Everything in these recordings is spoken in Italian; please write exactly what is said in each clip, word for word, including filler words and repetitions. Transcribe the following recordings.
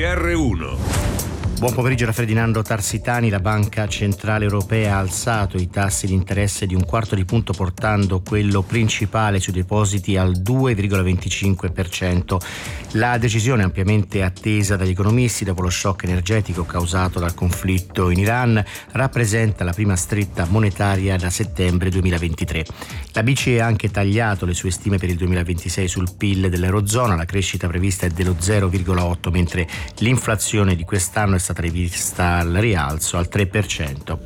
R uno. Buon pomeriggio da Ferdinando Tarsitani. La Banca Centrale Europea ha alzato i tassi di interesse di un quarto di punto, portando quello principale sui depositi al due virgola venticinque per cento. La decisione, ampiamente attesa dagli economisti dopo lo shock energetico causato dal conflitto in Iran, rappresenta la prima stretta monetaria da settembre duemilaventitré. La B C E ha anche tagliato le sue stime per il duemilaventisei sul P I L dell'Eurozona. La crescita prevista è dello zero virgola otto, mentre l'inflazione di quest'anno è stata rivista al rialzo al tre per cento.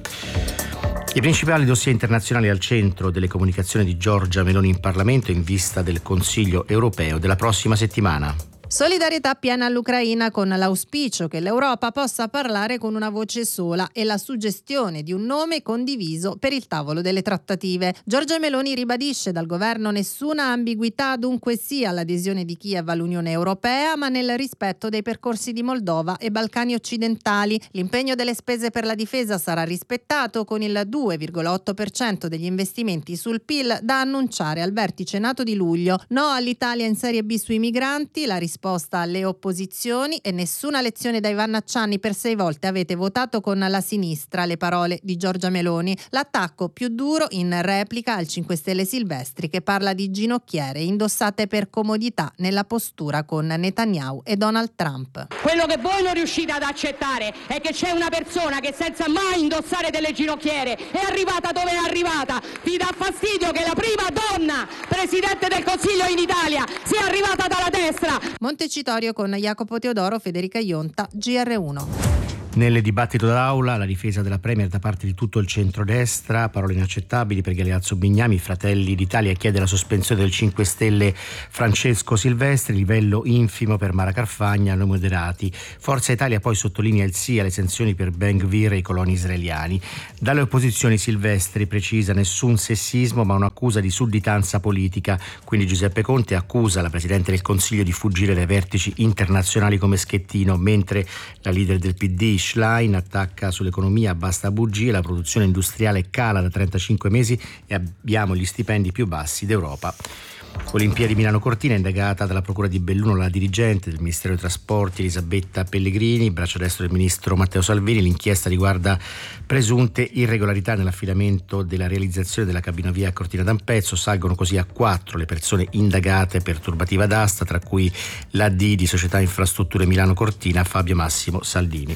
I principali dossier internazionali al centro delle comunicazioni di Giorgia Meloni in Parlamento in vista del Consiglio europeo della prossima settimana. Solidarietà piena all'Ucraina, con l'auspicio che l'Europa possa parlare con una voce sola e la suggestione di un nome condiviso per il tavolo delle trattative. Giorgia Meloni ribadisce dal governo nessuna ambiguità dunque sia all'adesione di Kiev all'Unione Europea, ma nel rispetto dei percorsi di Moldova e Balcani occidentali. L'impegno delle spese per la difesa sarà rispettato, con il due virgola otto per cento degli investimenti sul P I L da annunciare al vertice NATO di luglio. No all'Italia in Serie B sui migranti, la risposta alle opposizioni, e nessuna lezione dai vannacciani, per sei volte avete votato con la sinistra, le parole di Giorgia Meloni. L'attacco più duro in replica al cinque Stelle Silvestri, che parla di ginocchiere indossate per comodità nella postura con Netanyahu e Donald Trump. Quello che voi non riuscite ad accettare è che c'è una persona che senza mai indossare delle ginocchiere è arrivata dove è arrivata. Vi dà fastidio che la prima donna Presidente del Consiglio in Italia sia arrivata dalla destra. Montecitorio con Jacopo Teodoro, Federica Ionta, G R uno. Nel dibattito d'Aula, la difesa della Premier da parte di tutto il centrodestra, parole inaccettabili per Galeazzo Bignami. Fratelli d'Italia chiede la sospensione del cinque Stelle Francesco Silvestri, livello infimo per Mara Carfagna, noi moderati. Forza Italia poi sottolinea il sì alle sanzioni per Ben Gvir e i coloni israeliani. Dalle opposizioni Silvestri precisa nessun sessismo ma un'accusa di sudditanza politica, quindi Giuseppe Conte accusa la Presidente del Consiglio di fuggire dai vertici internazionali come Schettino, mentre la leader del P D Schlein attacca sull'economia, basta bugie, la produzione industriale cala da trentacinque mesi e abbiamo gli stipendi più bassi d'Europa. Olimpiadi Milano Cortina, indagata dalla Procura di Belluno la dirigente del Ministero dei Trasporti Elisabetta Pellegrini, braccio destro del ministro Matteo Salvini. L'inchiesta riguarda presunte irregolarità nell'affidamento della realizzazione della cabina via a Cortina d'Ampezzo. Salgono così a quattro le persone indagate per turbativa d'asta, tra cui l'A D di Società Infrastrutture Milano Cortina, Fabio Massimo Saldini.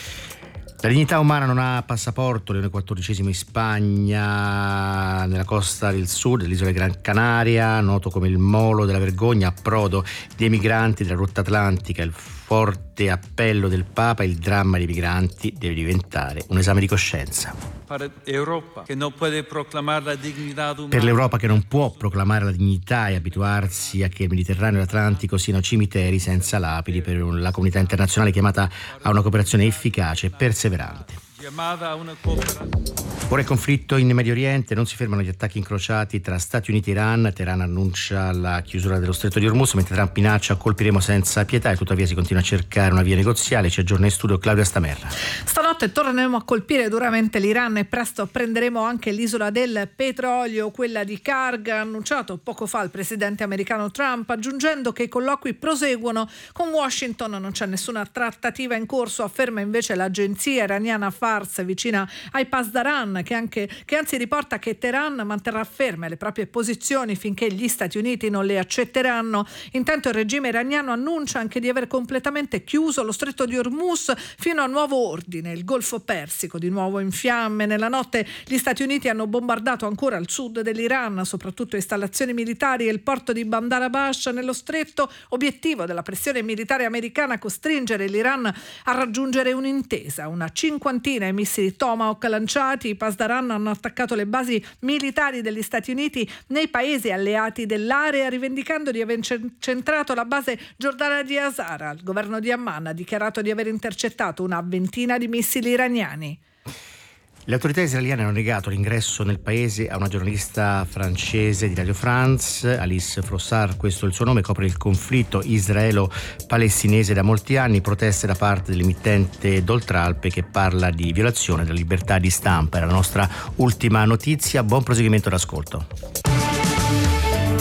La dignità umana non ha passaporto. Leone quattordicesimo in Spagna, nella costa del sud dell'isola di Gran Canaria, noto come il Molo della Vergogna, approdo dei migranti della rotta atlantica. Il forte appello del Papa: il dramma dei migranti deve diventare un esame di coscienza. Per l'Europa che non può proclamare la dignità umana. Per l'Europa che non può proclamare la dignità e abituarsi a che il Mediterraneo e l'Atlantico siano cimiteri senza lapidi, per la comunità internazionale chiamata a una cooperazione efficace e perseverante. Ora il conflitto in Medio Oriente, non si fermano gli attacchi incrociati tra Stati Uniti e Iran. Teheran annuncia la chiusura dello stretto di Hormuz, mentre Trump minaccia colpiremo senza pietà, e tuttavia si continua a cercare una via negoziale. Ci aggiorna in studio Claudia Stamerra. Stanotte torneremo a colpire duramente l'Iran e presto prenderemo anche l'isola del petrolio, quella di Karg, ha annunciato poco fa il presidente americano Trump, aggiungendo che i colloqui proseguono con Washington. Non c'è nessuna trattativa in corso, afferma invece l'agenzia iraniana Fars, vicina ai Pasdaran, che, anche, che anzi riporta che Teheran manterrà ferme le proprie posizioni finché gli Stati Uniti non le accetteranno. Intanto il regime iraniano annuncia anche di aver completamente chiuso lo stretto di Hormuz fino a nuovo ordine. Il Golfo Persico di nuovo in fiamme. Nella notte gli Stati Uniti hanno bombardato ancora il sud dell'Iran, soprattutto installazioni militari e il porto di Bandar Abbas nello stretto. Obiettivo della pressione militare americana: costringere l'Iran a raggiungere un'intesa. Una cinquantina di missili Tomahawk lanciati. I Pasdaran hanno attaccato le basi militari degli Stati Uniti nei paesi alleati dell'area, rivendicando di aver centrato la base giordana di Azara. Il governo di Amman ha dichiarato di aver intercettato una ventina di missili iraniani. Le autorità israeliane hanno negato l'ingresso nel paese a una giornalista francese di Radio France, Alice Frossard, questo è il suo nome, copre il conflitto israelo-palestinese da molti anni, proteste da parte dell'emittente d'Oltralpe che parla di violazione della libertà di stampa. Era la nostra ultima notizia, buon proseguimento d'ascolto.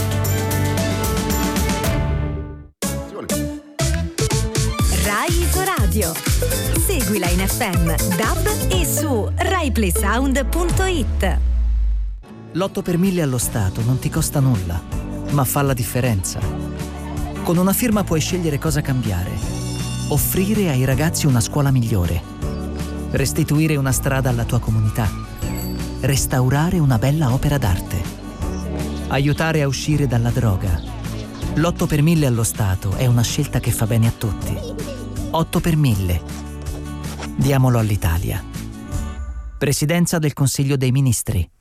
Rai Isoradio. radio. Seguila in F M, D A B e su rai play sound punto it. L'otto per mille allo Stato non ti costa nulla, ma fa la differenza. Con una firma puoi scegliere cosa cambiare. Offrire ai ragazzi una scuola migliore. Restituire una strada alla tua comunità. Restaurare una bella opera d'arte. Aiutare a uscire dalla droga. L'otto per mille allo Stato è una scelta che fa bene a tutti. otto per mille. Diamolo all'Italia. Presidenza del Consiglio dei Ministri.